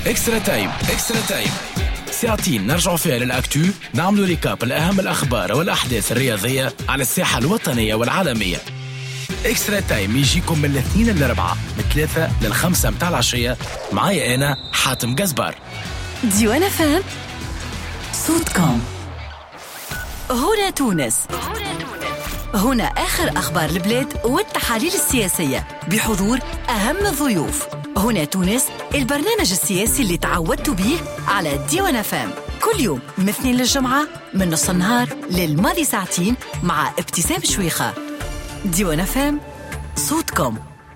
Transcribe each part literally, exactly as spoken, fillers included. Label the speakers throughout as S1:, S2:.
S1: اكسترا تايم. اكسترا تايم ساعتين نرجع فيها للأكتو، نعملوا ريكاب الأهم الأخبار والأحداث الرياضية على الساحة الوطنية والعالمية. اكسترا تايم يجيكم من الاثنين للأربعة من ثلاثة للخمسة متاع العشية. معايا أنا حاتم جزبار.
S2: ديوان فام صوتكم. هنا تونس. هنا آخر أخبار البلاد والتحاليل السياسية بحضور أهم الضيوف. هنا تونس، البرنامج السياسي اللي تعودت به على ديوان فام، كل يوم من الاثنين للجمعة من نص النهار للماضي ساعتين مع ابتسام شويخة. ديوان فام صوتكم.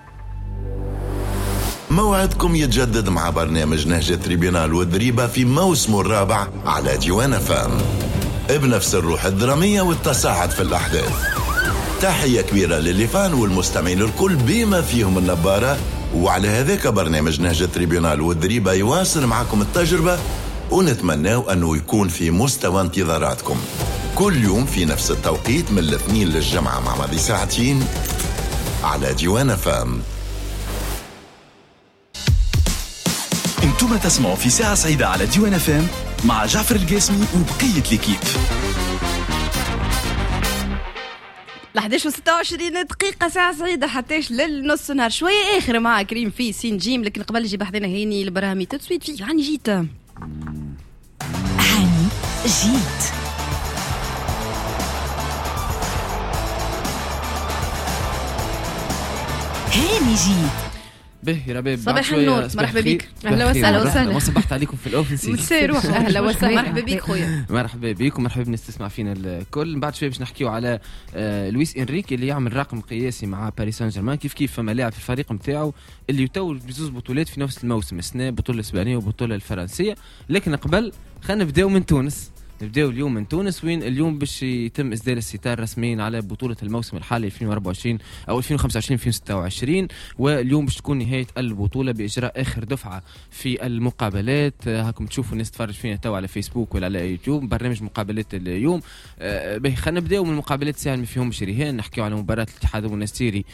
S3: موعدكم يتجدد مع برنامج نهج تريبيونال والدريبة في موسمه الرابع على ديوان فام، بنفس الروح الدرامية والتصاعد في الأحداث. تحية كبيرة للفان والمستمعين الكل بما فيهم النبارة. وعلى هذاك برنامج نهج تريبيونال والدريبة يواصل معكم التجربة، ونتمناو أنه يكون في مستوى انتظاراتكم كل يوم في نفس التوقيت من الاثنين للجمعة مع ماضي ساعتين على ديوان فام.
S1: انتم تسمعوا في ساعة سعيدة على ديوان فام مع جعفر القاسمي وبقية الكيب.
S4: لحداش وستة وعشرين دقيقة ساعة سعيدة حتىش للنص نهار شوية آخر مع كريم في سين جيم. لكن قبل يجي بحثنا هيني البراهمي تتسويت فيه هاني جيت
S2: هاني جيت هاني جيت
S5: به يا رباب.
S4: صباح النور، مرحبا بك. اهلا وسهلا وسهلا.
S5: ما صبحت عليكم في الاول نسيت.
S4: مساء روح. اهلا وسهلا. مرحبا بك خويا.
S5: مرحبا بكم، مرحبا بنستسمع فينا الكل. من بعد شويه باش نحكيو على آه لويس انريكي اللي يعمل رقم قياسي مع باريس سان جيرمان. كيف كيف فما لاعب في الفريق نتاعو اللي يتوج بزوز بطولات في نفس الموسم، السنه بطوله الاسبانيه وبطوله الفرنسيه. لكن قبل خلينا نبداو من تونس. نبداو اليوم من تونس، وين اليوم باش يتم إسدال الستار رسميا على بطولة الموسم الحالي ألفين وأربعة وعشرين أو ألفين وخمسة وعشرين ألفين وستة وعشرين. واليوم باش تكون نهاية البطولة بإجراء آخر دفعة في المقابلات. هاكم تشوفوا الناس تفرج فينا تو على فيسبوك ولا على يوتيوب برنامج مقابلات اليوم. باهي خلينا نبداو من المقابلات ساعة ما فيهم شريهان. نحكيو على مباراة الاتحاد المنستيري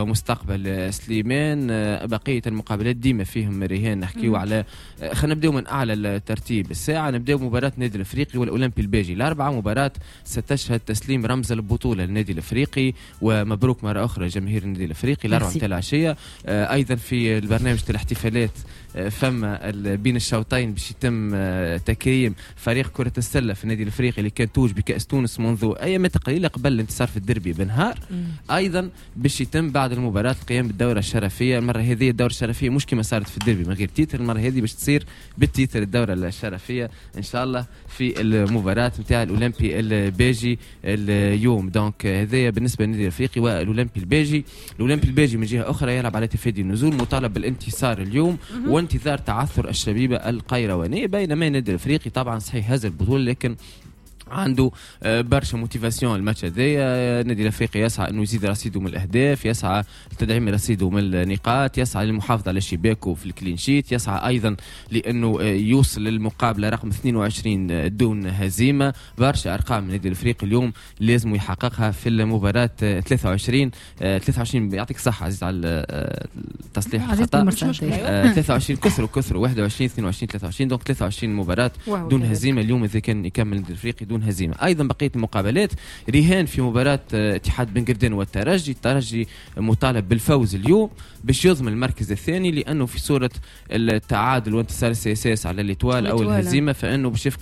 S5: ومستقبل سليمان. بقية المقابلات ديما فيهم رهان. نحكيو على خلينا نبداو من أعلى الترتيب الساعة. نبداو مباراة نادي الأفريقي والأولمبي الباجي. الأربعة مباراة ستشهد تسليم رمز البطولة للنادي الأفريقي، ومبروك مرة أخرى جماهير النادي الأفريقي. الأربعة متاع العشية. آه أيضا في البرنامج الاحتفالات آه فما بين الشوطين باش يتم آه تكريم فريق كرة السلة في النادي الأفريقي اللي كان توج بكأس تونس منذ أيامات قليلة قبل الانتصار في الدربي بنهار. أيضا باش يتم بعد المباراة القيام بالدورة الشرفية. المرة هذه الدورة الشرفية مش كما صارت في الدربي من غير تيتر، المرة هذه باش تصير بالتيتر الدورة الشرفية إن شاء الله في المباراة متاع الأولمبي الباجي اليوم. دونك هذايا بالنسبة للنادي الأفريقي والأولمبي الباجي. الأولمبي الباجي من جهة أخرى يلعب على تفادي النزول، مطالب بالانتصار اليوم وانتظار تعثر الشبيبة القيروانية. بينما النادي الأفريقي طبعا صحيح هذا البطولة لكن عنده برشا موتيفاسيون الماتش هذايا. النادي الافريقي يسعى انه يزيد رصيده من الاهداف، يسعى لتدعيم رصيده من النقاط، يسعى للمحافظه على شباكه في الكلين شيت، يسعى ايضا لانه يوصل للمقابله رقم اثنين وعشرين دون هزيمه. برشا ارقام النادي الافريقي اليوم لازم يحققها في المباراه ثلاثة وعشرين ثلاثة وعشرين. يعطيك الصحه عزيز على التصليح الخطا. ثلاثة وعشرين كثروا كثروا واحد وعشرين اثنين وعشرين ثلاثة وعشرين دونك ثلاثة وعشرين مباراه دون هزيمه اليوم اذا كان يكمل النادي الافريقي دون هزيمة. أيضا بقية المقابلات رهان في مباراة اتحاد بن قردان والترجي. الترجي مطالب بالفوز اليوم باش يضمن المركز الثاني، لأنه في صورة التعادل وانتصار السي اس اس على الاتوال أو الهزيمة فإنه باش